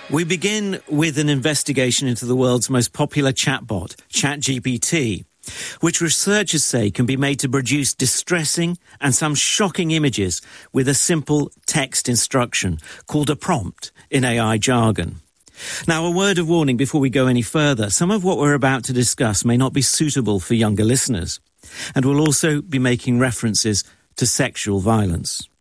We begin with an investigation into the world's most popular chatbot, ChatGPT, which researchers say can be made to produce distressing and some shocking images with a simple text instruction called a prompt in AI jargon. Now, a word of warning before we go any further. Some of what we're about to discuss may not be suitable for younger listeners, and we'll also be making references to sexual violence.